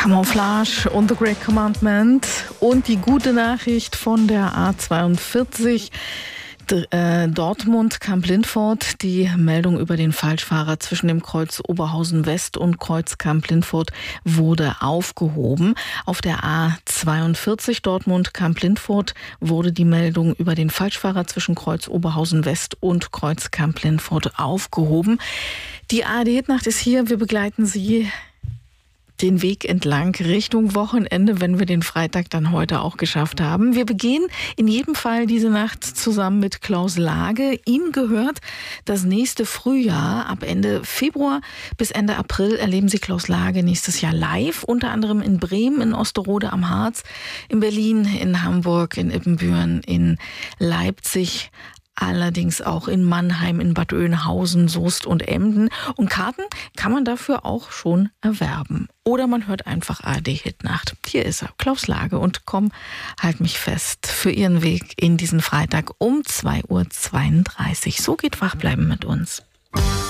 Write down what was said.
Camouflage und The Great Commandment und die gute Nachricht von der A42 Dortmund-Kamp-Lintfort. Die Meldung über den Falschfahrer zwischen dem Kreuz Oberhausen West und Kreuz Kamp-Lintfort wurde aufgehoben. Auf der A42 Dortmund-Kamp-Lintfort wurde die Meldung über den Falschfahrer zwischen Kreuz Oberhausen West und Kreuz Kamp-Lintfort aufgehoben. Die ARD-Hitnacht ist hier. Wir begleiten Sie den Weg entlang Richtung Wochenende, wenn wir den Freitag dann heute auch geschafft haben. Wir begehen in jedem Fall diese Nacht zusammen mit Klaus Lage. Ihm gehört das nächste Frühjahr. Ab Ende Februar bis Ende April erleben Sie Klaus Lage nächstes Jahr live, unter anderem in Bremen, in Osterode am Harz, in Berlin, in Hamburg, in Ippenbüren, in Leipzig, allerdings auch in Mannheim, in Bad Oeynhausen, Soest und Emden. Und Karten kann man dafür auch schon erwerben. Oder man hört einfach ARD-Hitnacht. Hier ist er, Klaus Lage. Und komm, halt mich fest für Ihren Weg in diesen Freitag um 2:32 Uhr. So geht Wachbleiben mit uns.